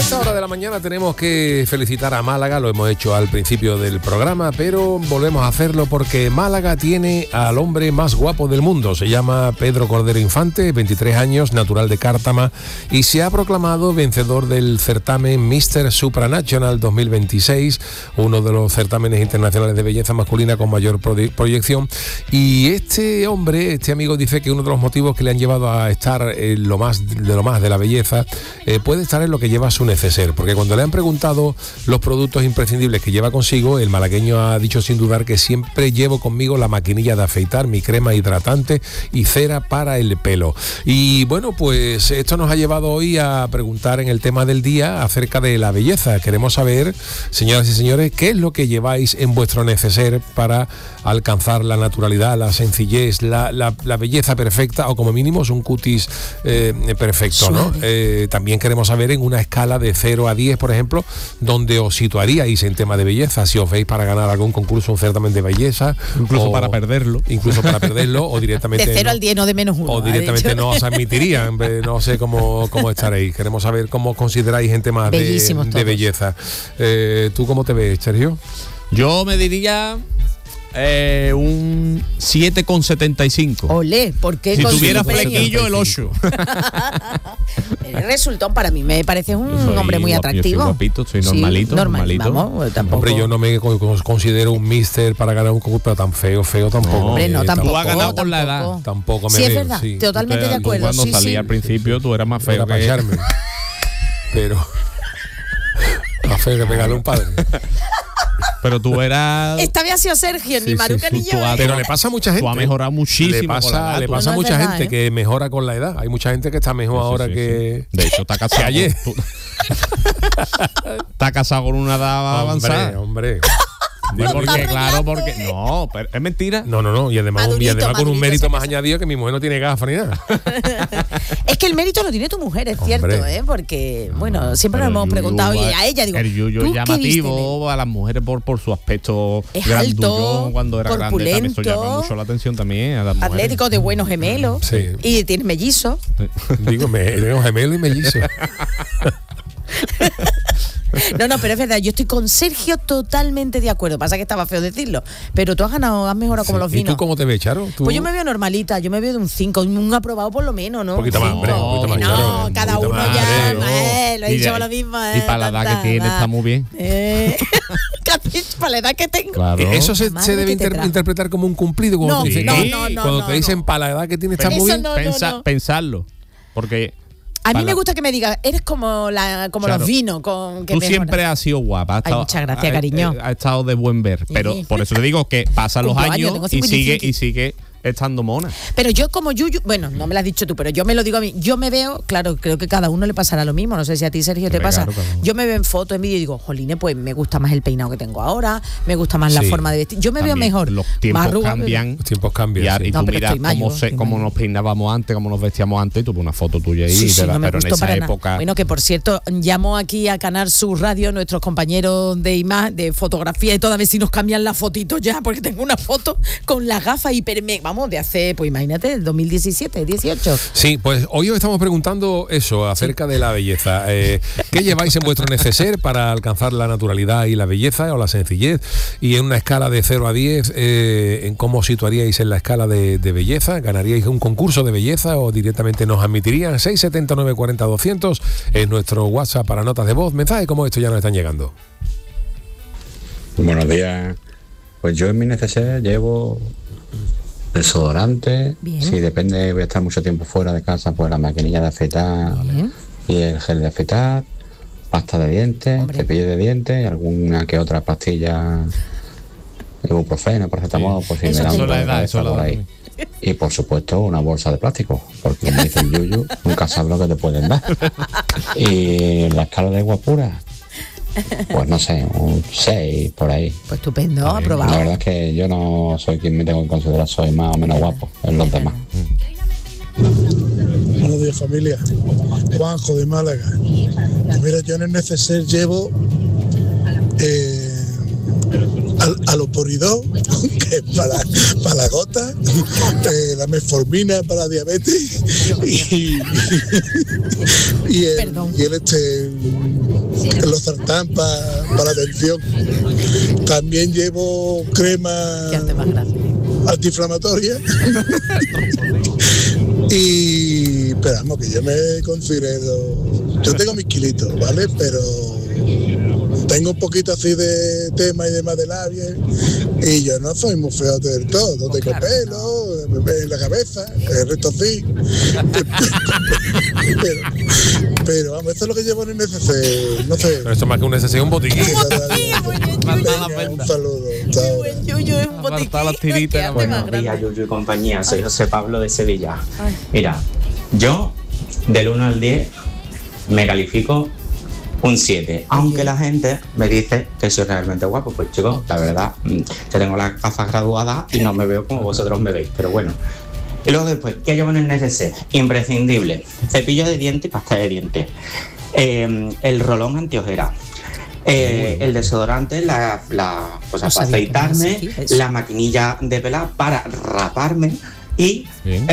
esta hora de la mañana tenemos que felicitar a Málaga, lo hemos hecho al principio del programa, pero volvemos a hacerlo porque Málaga tiene al hombre más guapo del mundo. Se llama Pedro Cordero Infante, 23 años, natural de Cártama, y se ha proclamado vencedor del certamen Mr. Supranational 2026, uno de los certámenes internacionales de belleza masculina con mayor proyección. Y este hombre, este amigo, dice que uno de los motivos que le han llevado a estar en lo más de la belleza puede estar en lo que lleva su neceser, porque cuando le han preguntado los productos imprescindibles que lleva consigo, el malagueño ha dicho sin dudar que siempre llevo conmigo la maquinilla de afeitar, mi crema hidratante y cera para el pelo. Y bueno, pues esto nos ha llevado hoy a preguntar en el tema del día acerca de la belleza. Queremos saber, señoras y señores, qué es lo que lleváis en vuestro neceser para alcanzar la naturalidad, la sencillez, la belleza perfecta, o como mínimo un cutis perfecto, ¿no? También queremos saber en una escala de 0 a 10, por ejemplo, dónde os situaríais en tema de belleza, si os veis para ganar algún concurso, un certamen de belleza, incluso para perderlo, o directamente de 0 al 10, no de menos 1, o directamente no os admitirían. No sé cómo estaréis. Queremos saber cómo os consideráis en temas de belleza. ¿Tú cómo te ves, Sergio? Yo me diría un 7,75. Olé, ¿por qué? Si tuviera flequillo, el 8. El resultón para mí me parece un hombre muy atractivo. Yo soy guapito, soy normalito. Vamos, tampoco. Hombre, yo no me considero un mister para ganar un concurso, pero tan feo tampoco. No, hombre, no, tampoco. Tú has ganado por la edad. Tampoco me veo. Sí, es verdad, totalmente de acuerdo. Cuando salí al principio, tú eras más feo que echarme. Pero más feo que pegarle a un padre. Pero tú eras... Esta vez ha sido Sergio, ni Maruca ni yo. Pero le pasa a mucha gente. Tú has mejorado muchísimo. Le pasa a mucha gente que mejora con la edad. Hay mucha gente que está mejor ahora que... De hecho, está casado ayer. Está casado con una edad avanzada. Hombre. Porque no, pero es mentira. No, y además con un mérito más añadido, que mi mujer no tiene gafas ni nada. Es que el mérito lo tiene tu mujer, es cierto, porque bueno, siempre nos hemos preguntado, y a ella digo, el yuyo es llamativo a las mujeres por su aspecto es grandullón, alto, cuando era grande, también eso llama mucho la atención también a las mujeres. Atlético, de buenos gemelos, y tiene mellizos. Digo, gemelo y mellizo. No, pero es verdad, yo estoy con Sergio totalmente de acuerdo. Pasa que estaba feo decirlo, pero tú has mejorado como los vinos. ¿Y tú cómo te ves, Charo? Pues yo me veo normalita, yo me veo de un 5, un aprobado por lo menos, ¿no? Un poquito más, hombre. No, cada uno ya, lo he dicho lo mismo. Y para la edad que tiene está muy bien. Para la edad que tengo. Claro. Eso se debe interpretar como un cumplido cuando te dicen para la edad que tiene está muy bien. Pensarlo, porque... A mí me gusta que me digas, eres como los vinos. Tú siempre has sido guapa. Muchas gracias, cariño. Ha estado de buen ver. Pero por eso te digo que pasan los años y sigue estando mona. Pero yo como Yuyu, bueno, no me lo has dicho tú, pero yo me lo digo a mí. Yo me veo, claro, creo que cada uno le pasará lo mismo. No sé si a ti, Sergio, te pasa. Claro. Yo me veo en fotos, en vídeo y digo, joline, pues me gusta más el peinado que tengo ahora, me gusta más la forma de vestir. Yo me veo mejor. Los tiempos cambian. Los tiempos cambian. Y tú miras cómo nos peinábamos antes, cómo nos vestíamos antes, y tú ves una foto tuya ahí, pero en esa época. Bueno, que por cierto, llamo aquí a Canal Sur Radio, nuestros compañeros de fotografía y todo, a ver si nos cambian la fotito ya, porque tengo una foto con las gafas vamos, de hace, pues imagínate, el 2017, 18. Sí, pues hoy os estamos preguntando eso, acerca de la belleza. ¿Qué lleváis en vuestro neceser para alcanzar la naturalidad y la belleza o la sencillez? Y en una escala de 0 a 10, ¿en cómo situaríais en la escala de belleza? ¿Ganaríais un concurso de belleza o directamente nos admitirían? 679 40 200 es nuestro WhatsApp para notas de voz. Mensajes como esto ya nos están llegando. Buenos días. Pues yo en mi neceser llevo desodorante. Bien. Si depende, voy a estar mucho tiempo fuera de casa, pues la maquinilla de afeitar y el gel de afeitar, pasta de dientes, cepillo de dientes y alguna que otra pastilla, ibuprofeno, paracetamol, por si me dan por ahí. Y por supuesto una bolsa de plástico, porque como dice el Yuyu, nunca sabes lo que te pueden dar. Y la escala de guapura, pues no sé, un 6 por ahí. Pues estupendo, aprobado. La verdad es que yo no soy quien me tengo que considerar, soy más o menos guapo en los demás. Buenos días, familia. Juanjo de Málaga. Mira, yo en el neceser llevo al oporidón, que es para la gota, la metformina para la diabetes y el los sartán para la atención. También llevo crema antiinflamatoria. Y esperamos que yo me considero, yo tengo mis kilitos, ¿vale? Pero tengo un poquito así de tema y demás de labios, y yo no soy muy feo del todo, no tengo pelo en la cabeza, el resto sí. pero vamos, esto es lo que llevo en el NCC, no sé. Pero esto más que un NCC, un botiquín. Un saludo. Buenos días, Yuyu y compañía. Soy José Pablo de Sevilla. Mira, yo del 1 al 10 me califico un 7, aunque la gente me dice que soy realmente guapo. Pues chicos, la verdad, yo tengo las gafas graduadas y no me veo como vosotros me veis, pero bueno. Y luego después, ¿qué llevo en el NCC? Imprescindible: cepillo de dientes y pasta de dientes, el rolón antiojera, el desodorante, pues para afeitarme, la maquinilla de pelar para raparme y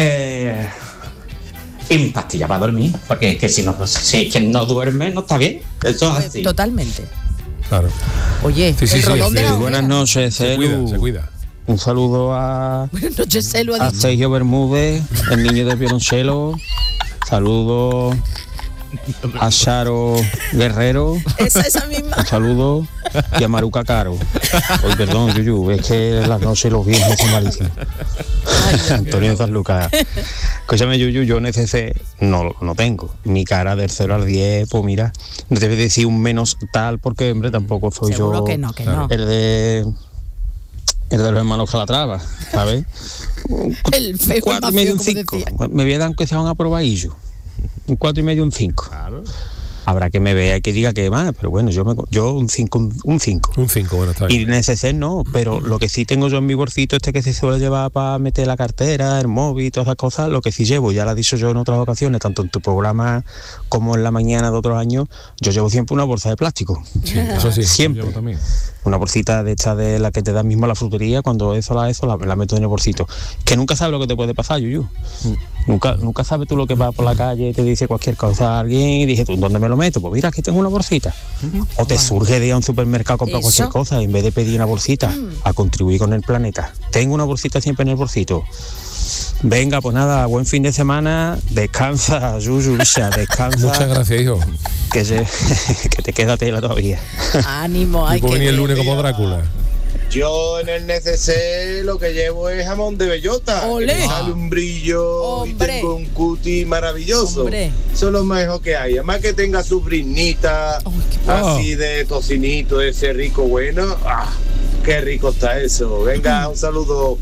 mis pastillas para dormir, porque es que si es que no duermes no está bien. Eso es así. Totalmente. Claro. Oye, sí, rolón de la buenas noches, Celu. Se cuida. Un saludo a dicho. Sergio Bermúdez, el niño de violonchelo. Saludo a Charo Guerrero. Esa misma. Un saludo. Y a Maruca Caro. Hoy perdón, Yuyu, es que las noches y los viernes son malísimos. Antonio Sanlúcar. Escúchame, Yuyu, yo NCC no tengo. Mi cara del 0 al 10, pues mira, no te voy a decir un menos tal, porque hombre, tampoco soy seguro yo que no. el de los hermanos Calatrava, ¿sabes? El feo, 4,5, un 5. Me voy a dar aunque sea un aprobadillo. Un 4,5, un 5. Claro. Habrá que me vea y que diga que más, pero bueno, yo un 5. Un 5, bueno, está bien. Y NCC no, pero lo que sí tengo yo en mi bolsito que se suele llevar para meter la cartera, el móvil, todas esas cosas, lo que sí llevo, ya lo he dicho yo en otras ocasiones, tanto en tu programa como en la mañana de otros años, yo llevo siempre una bolsa de plástico. Sí, eso sí. Siempre. Yo también. Una bolsita de esta de la que te da mismo la frutería, cuando la meto en el bolsito. Que nunca sabes lo que te puede pasar, Yuyu. Nunca sabes tú lo que va por la calle y te dice cualquier cosa a alguien y dices tú, ¿dónde me lo meto? Pues mira, aquí tengo una bolsita. O te surge de ir a un supermercado a comprar cualquier cosa, en vez de pedir una bolsita, a contribuir con el planeta. Tengo una bolsita siempre en el bolsito. Venga, pues nada, buen fin de semana, descansa, Yuyu, descansa. Muchas gracias, hijo. Que te queda tela todavía. Ánimo, hay que venir el lunes como día. Drácula. Yo en el NCC lo que llevo es jamón de bellota. ¡Olé! Que sale un brillo. ¡Hombre! Y tengo un cutie maravilloso. ¡Hombre! Eso es lo mejor que hay. Además que tenga su brinita, así de tocinito, ese rico bueno. ¡Ah! ¡Qué rico está eso! Venga, un saludo.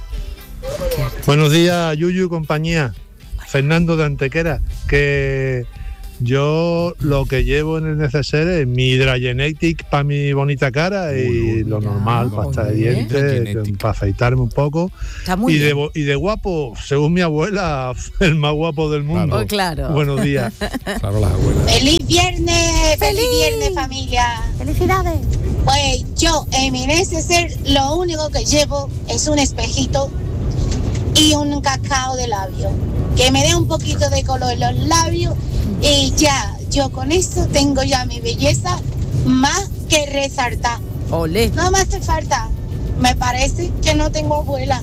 Buenos días, Yuyu y compañía. Fernando de Antequera, que yo lo que llevo en el neceser es mi Dragenetic para mi bonita cara y lo normal, pasta de dientes, para afeitarme un poco. Y de guapo, según mi abuela, el más guapo del mundo. Claro. Buenos días. Claro, las abuelas. ¡Feliz viernes! ¡Feliz viernes, familia! ¡Felicidades! Pues yo en mi neceser lo único que llevo es un espejito y un cacao de labio, que me dé un poquito de color en los labios y ya, yo con esto tengo ya mi belleza más que resaltar. ¡Olé! No me hace falta, me parece que no tengo abuela.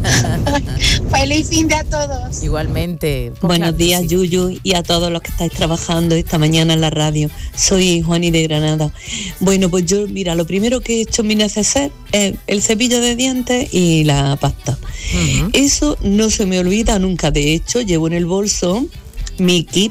Feliz fin de a todos. Igualmente. Buenos días, sí. Yuyu, y a todos los que estáis trabajando esta mañana en la radio. Soy Juani de Granada. Bueno, pues yo, mira, lo primero que he hecho en mi neceser es el cepillo de dientes y la pasta. Eso no se me olvida nunca. De hecho, llevo en el bolso mi kit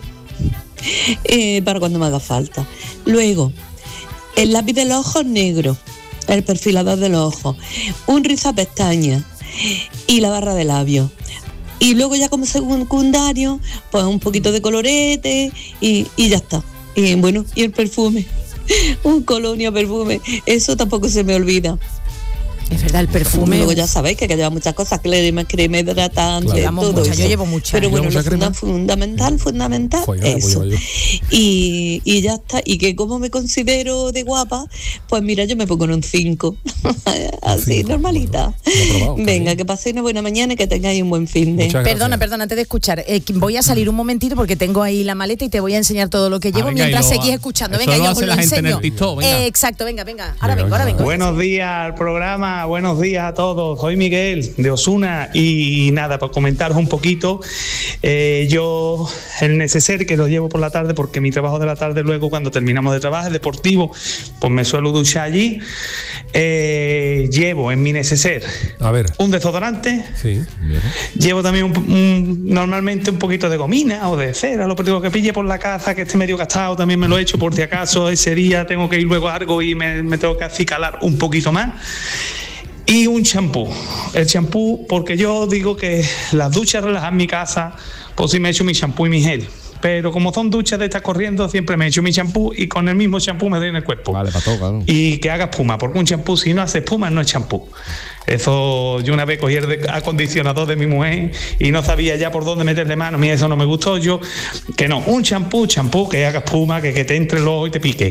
para cuando me haga falta. Luego, el lápiz de los ojos negro, el perfilador de los ojos, un rizapestañas y la barra de labios. Y luego ya como secundario, pues un poquito de colorete y ya está. Y bueno, y el perfume, un colonia perfume, eso tampoco se me olvida. Es verdad, el perfume. Luego ya sabéis que lleva muchas cosas, crema hidratante, todo eso. Yo llevo mucha. Pero bueno, lo fundamental eso. Y ya está. Y que como me considero de guapa, pues mira, yo me pongo en un 5. Así, normalita. Venga, que paséis una buena mañana y que tengáis un buen fin de. Perdona, antes de escuchar, voy a salir un momentito porque tengo ahí la maleta y te voy a enseñar todo lo que llevo mientras seguís escuchando. Venga, yo os lo enseño. Exacto, venga. Ahora vengo. Buenos días al programa. Buenos días a todos, soy Miguel de Osuna y nada, para comentaros un poquito, yo el neceser que lo llevo por la tarde porque mi trabajo de la tarde luego cuando terminamos de trabajar deportivo, pues me suelo duchar allí, llevo en mi neceser un desodorante, llevo también normalmente un poquito de gomina o de cera, lo que pille por la casa que esté medio gastado también me lo echo por si acaso ese día tengo que ir luego a algo y me tengo que acicalar un poquito más. Y un champú. El champú, porque yo digo que las duchas relajan mi casa, pues sí me echo mi champú y mi gel. Pero como son duchas de estas corriendo, siempre me echo mi champú y con el mismo champú me doy en el cuerpo. Vale, para todo, claro. Y que haga espuma, porque un champú si no hace espuma no es champú. Eso, yo una vez cogí el acondicionador de mi mujer y no sabía ya por dónde meterle mano, mira, eso no me gustó, yo, que no, un champú que haga espuma, que te entre el ojo y te pique.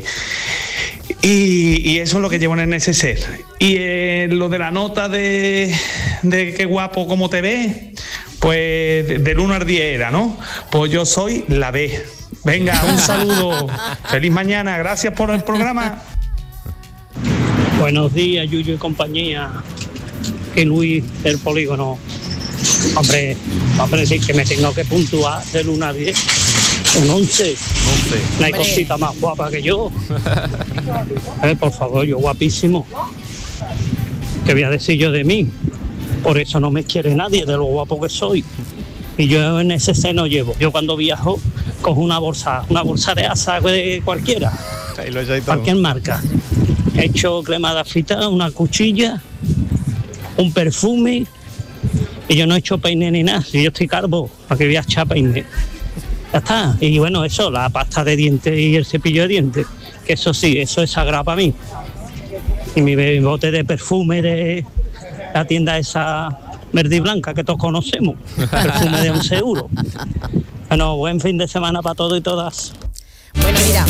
Y eso es lo que llevo en el neceser. Y lo de la nota de qué guapo, cómo te ves, pues del 1 al 10 era, ¿no? Pues yo soy la B. Venga, un saludo. Feliz mañana, gracias por el programa. Buenos días, Yuyu y compañía. Que Luis del Polígono. Hombre, sí que me tengo que puntuar del 1 al 10. Un 11. No hay cosita más guapa que yo. Por favor, yo guapísimo. ¿Qué voy a decir yo de mí? Por eso no me quiere nadie, de lo guapo que soy. Y yo en ese seno llevo. Yo cuando viajo cojo una bolsa de asa de cualquiera. Cualquier marca. He hecho crema de afeitar, una cuchilla, un perfume. Y yo no he hecho peine ni nada. Si yo estoy calvo, ¿para qué voy a echar peine? Ya está. Y bueno, eso, la pasta de dientes y el cepillo de dientes. Que eso sí, eso es sagrado para mí. Y mi bote de perfume de la tienda esa verde y blanca que todos conocemos. Perfume de 11 euros. Bueno, buen fin de semana para todos y todas. Bueno, mira.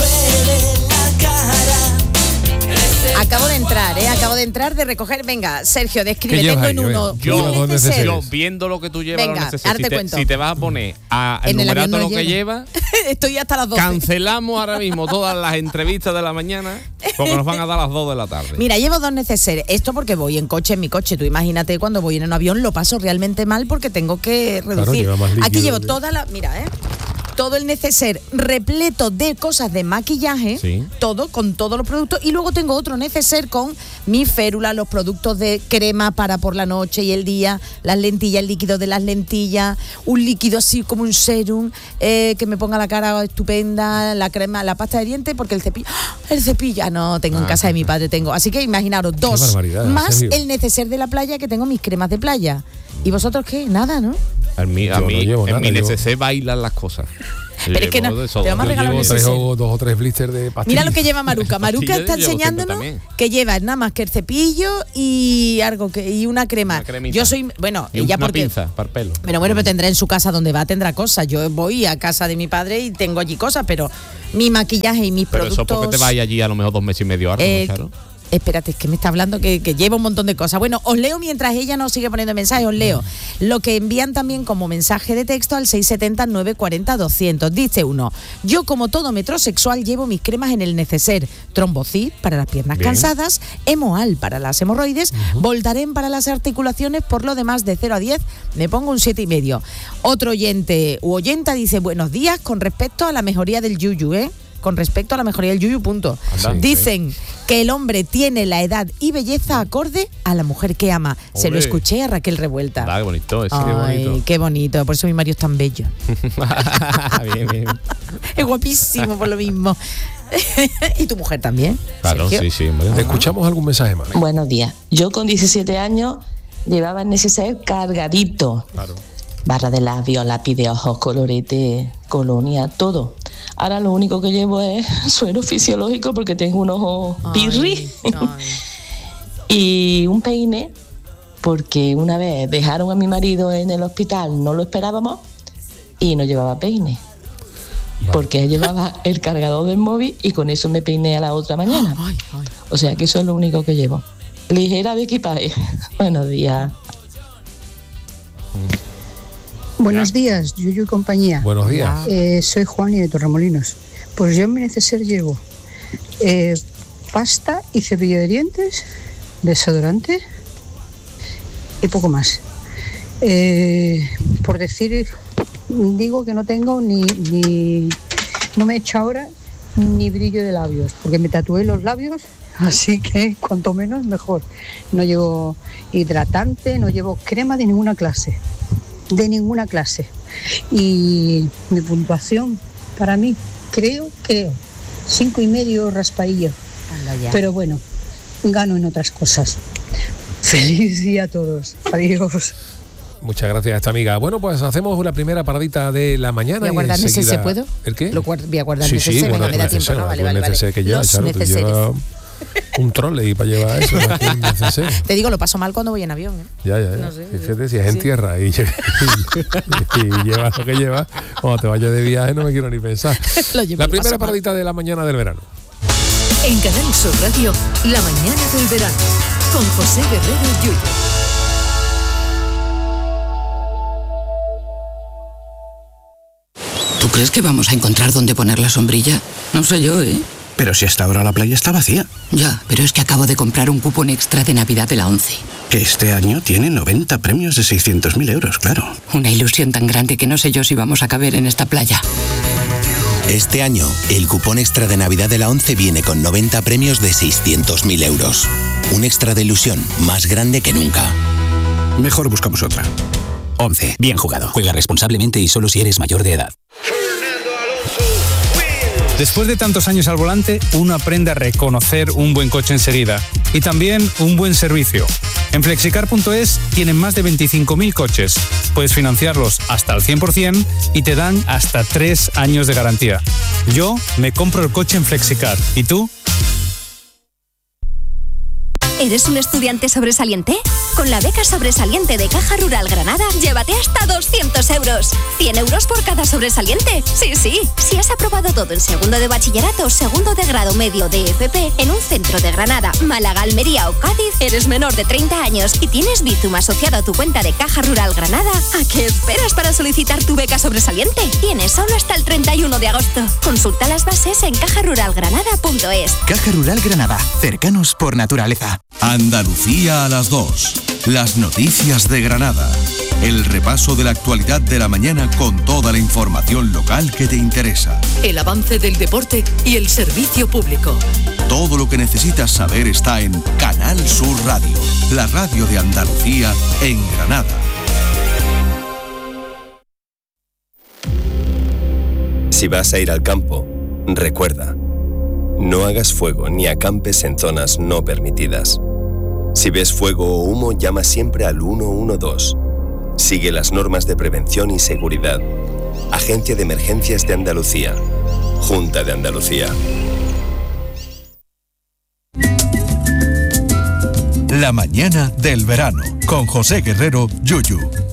Acabo de entrar, de recoger. Venga, Sergio, describe. Tengo en uno. Yo viendo lo que tú llevas, venga, si te vas a poner a enumerar todo lo que llevas, estoy hasta las 12. Cancelamos ahora mismo todas las entrevistas de la mañana porque nos van a dar las 2 de la tarde. Mira, llevo 2 neceseres. Esto porque voy en coche, en mi coche. Tú imagínate cuando voy en un avión, lo paso realmente mal porque tengo que reducir. Claro, aquí llevo toda la... Mira, todo el neceser repleto de cosas de maquillaje, todo, con todos los productos, y luego tengo otro neceser con mi férula, los productos de crema para por la noche y el día, las lentillas, el líquido de las lentillas, un líquido así como un serum, que me ponga la cara estupenda, la crema, la pasta de dientes, porque el cepillo, no, tengo en casa de mi padre, así que imaginaros 2, más el neceser de la playa, que tengo mis cremas de playa. ¿Y vosotros qué? Nada, ¿no? En mi neceser bailan las cosas. Pero es que no, te vamos a regalar dos o tres blisters de pastillas. Mira lo que lleva Maruca. Maruca está enseñándonos que lleva nada más que el cepillo y y una crema. Yo soy, bueno, y ella una porque pinza para el pelo. Pero tendrá en su casa donde va, tendrá cosas. Yo voy a casa de mi padre y tengo allí cosas, pero mi maquillaje y mis productos. Pero eso porque te vas allí a lo mejor 2 meses y medio ahora, claro. Espérate, es que me está hablando que lleva un montón de cosas. Bueno, os leo mientras ella nos sigue poniendo mensajes, os leo lo que envían también como mensaje de texto al 670-940-200. Dice uno: yo como todo metrosexual llevo mis cremas en el neceser. Trombocid para las piernas cansadas, Hemoal para las hemorroides, Voltaren para las articulaciones. Por lo demás, de 0 a 10 me pongo un 7,5. Otro oyente u oyenta dice: buenos días, con respecto a la mejoría del yuyu, con respecto a la mejoría del yuyu, punto. Dicen que el hombre tiene la edad y belleza acorde a la mujer que ama. ¡Olé! Se lo escuché a Raquel Revuelta. Qué bonito, qué bonito. Por eso mi marido es tan bello. bien. Es guapísimo por lo mismo. ¿Y tu mujer también? Claro, Sergio. Sí. ¿Escuchamos algún mensaje más? Buenos días. Yo con 17 años llevaba el neceser cargadito. Claro. Barra de labios, lápiz de ojos, colorete, colonia, todo. Ahora lo único que llevo es suero fisiológico porque tengo un ojo pirri. Y un peine, porque una vez dejaron a mi marido en el hospital, no lo esperábamos, y no llevaba peine. Porque llevaba el cargador del móvil y con eso me peiné a la otra mañana. O sea que eso es lo único que llevo. Ligera de equipaje. Buenos días. Buenos días, Yuyu y compañía. Buenos días. Soy Juan y de Torremolinos. Pues yo en mi neceser llevo pasta y cepillo de dientes, desodorante y poco más. Por decir, digo que no tengo no me he hecho ahora ni brillo de labios, porque me tatué los labios, así que cuanto menos mejor. No llevo hidratante, no llevo crema de ninguna clase. Y mi puntuación para mí, creo, 5,5 raspadillo. Pero bueno, gano en otras cosas. Feliz día a todos. Adiós. Muchas gracias a esta amiga. Bueno, pues hacemos la primera paradita de la mañana. ¿Voy a guardar neceser, puedo? ¿El qué? Voy a guardar neceser, sí, bueno, me da tiempo, ¿no? Vale. Que lleva, claro, tú llevas un trolley para llevar eso. Te digo, lo paso mal cuando voy en avión. Ya. No sé, fíjate, si es en tierra y llevas lo que llevas, cuando te vayas de viaje no me quiero ni pensar. La primera paradita de la mañana del verano. En Canal Sur Radio, la mañana del verano, con José Guerrero Yuyu. ¿Tú crees que vamos a encontrar dónde poner la sombrilla? No sé yo, ¿eh? Pero si hasta ahora la playa está vacía. Ya, pero es que acabo de comprar un cupón extra de Navidad de la ONCE. Que este año tiene 90 premios de 600.000 euros, claro. Una ilusión tan grande que no sé yo si vamos a caber en esta playa. Este año, el cupón extra de Navidad de la ONCE viene con 90 premios de 600.000 euros. Un extra de ilusión más grande que nunca. Mejor buscamos otra. ONCE. Bien jugado. Juega responsablemente y solo si eres mayor de edad. Después de tantos años al volante, uno aprende a reconocer un buen coche enseguida y también un buen servicio. En Flexicar.es tienen más de 25.000 coches. Puedes financiarlos hasta el 100% y te dan hasta 3 años de garantía. Yo me compro el coche en Flexicar. ¿Y tú? ¿Eres un estudiante sobresaliente? Con la beca sobresaliente de Caja Rural Granada, llévate hasta 200 euros. 100 euros por cada sobresaliente. Sí. Si has aprobado todo en segundo de bachillerato, segundo de grado medio de FP, en un centro de Granada, Málaga, Almería o Cádiz, eres menor de 30 años y tienes Bizum asociado a tu cuenta de Caja Rural Granada, ¿a qué esperas para solicitar tu beca sobresaliente? Tienes solo hasta el 31 de agosto. Consulta las bases en cajaruralgranada.es. Caja Rural Granada. Cercanos por naturaleza. Andalucía a las 2. Las noticias de Granada. El repaso de la actualidad de la mañana con toda la información local que te interesa. El avance del deporte y el servicio público. Todo lo que necesitas saber está en Canal Sur Radio, la radio de Andalucía en Granada. Si vas a ir al campo, recuerda, no hagas fuego ni acampes en zonas no permitidas. Si ves fuego o humo, llama siempre al 112. Sigue las normas de prevención y seguridad. Agencia de Emergencias de Andalucía. Junta de Andalucía. La mañana del verano, con José Guerrero Yuyu.